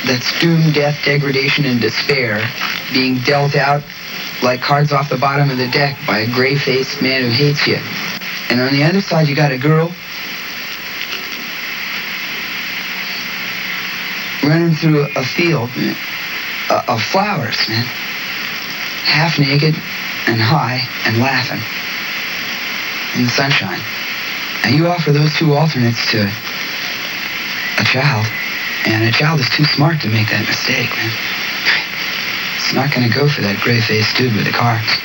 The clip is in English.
that's doomed, death, degradation, and despair, being dealt out like cards off the bottom of the deck by a gray-faced man who hates you. And on the other side, you got a girl running through a field of flowers, man, half naked and high and laughing in the sunshine. And you offer those two alternates to a child, and a child is too smart to make that mistake, man. It's not going to go for that gray-faced dude with the cards.